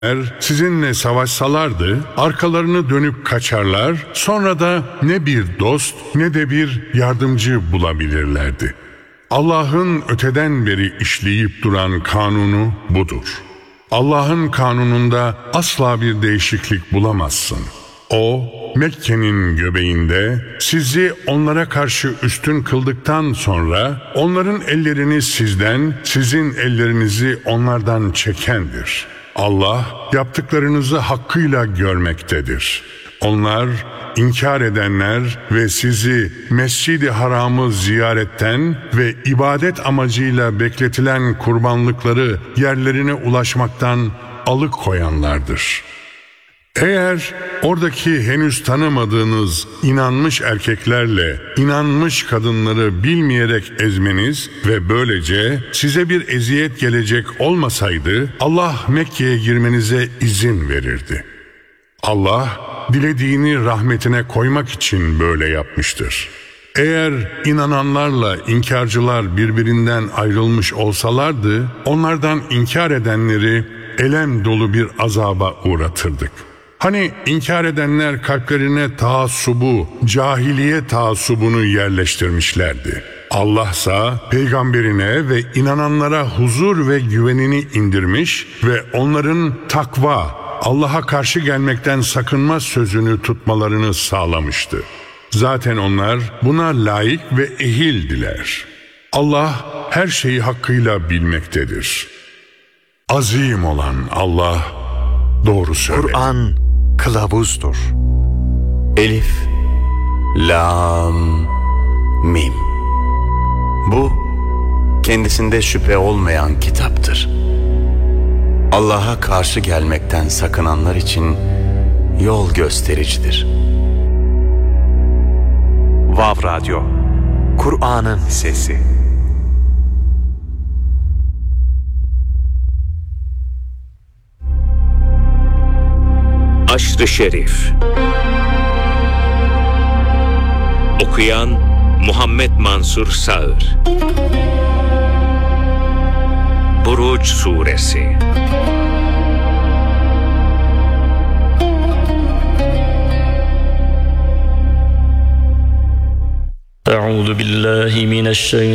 sizinle savaşsalardı arkalarını dönüp kaçarlar, sonra da ne bir dost ne de bir yardımcı bulabilirlerdi. Allah'ın öteden beri işleyip duran kanunu budur. Allah'ın kanununda asla bir değişiklik bulamazsın. O, Mekke'nin göbeğinde sizi onlara karşı üstün kıldıktan sonra onların ellerini sizden, sizin ellerinizi onlardan çekendir. Allah yaptıklarınızı hakkıyla görmektedir. Onlar, inkar edenler ve sizi Mescid-i Haram'ı ziyaretten ve ibadet amacıyla bekletilen kurbanlıkları yerlerine ulaşmaktan alıkoyanlardır. Eğer oradaki henüz tanımadığınız inanmış erkeklerle inanmış kadınları bilmeyerek ezmeniz ve böylece size bir eziyet gelecek olmasaydı Allah Mekke'ye girmenize izin verirdi. Allah dilediğini rahmetine koymak için böyle yapmıştır. Eğer inananlarla inkarcılar birbirinden ayrılmış olsalardı onlardan inkar edenleri elem dolu bir azaba uğratırdık. Hani inkar edenler kalplerine taassubu, cahiliye taassubunu yerleştirmişlerdi. Allah'sa peygamberine ve inananlara huzur ve güvenini indirmiş ve onların takva, Allah'a karşı gelmekten sakınma sözünü tutmalarını sağlamıştı. Zaten onlar buna layık ve ehildiler. Allah her şeyi hakkıyla bilmektedir. Azim olan Allah doğru söyler. Kur'an kılavuzdur. Elif, Lam, Mim. Bu kendisinde şüphe olmayan kitaptır. Allah'a karşı gelmekten sakınanlar için yol göstericidir. Vav Radyo, Kur'an'ın sesi. Aşr-ı Şerif. Okuyan Muhammed Mansur Sağır. Buruç Suresi. Euzu billahi mineşşeytanirracim.